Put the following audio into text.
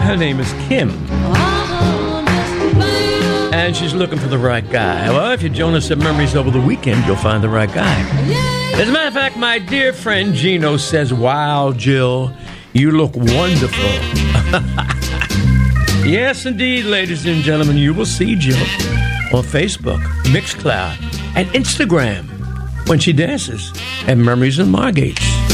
Her name is Kim. And she's looking for the right guy. Well, if you join us at Memories over the weekend, you'll find the right guy. As a matter of fact, my dear friend Gino says, wow, Jill, you look wonderful. Yes, indeed, ladies and gentlemen, you will see Jill on Facebook, Mixcloud, and Instagram when she dances at Memories and Margate's.